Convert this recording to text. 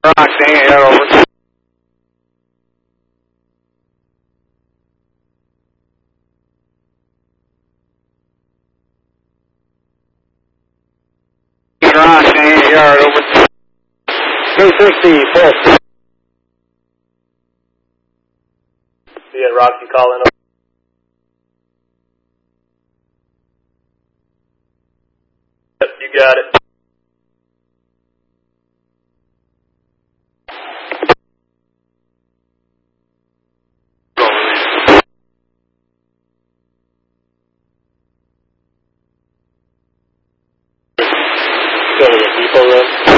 Roxanne, air over. Roxanne, yard over. 360, full. Yeah, Roxy calling over. Yep, you got it. Go to the depot room.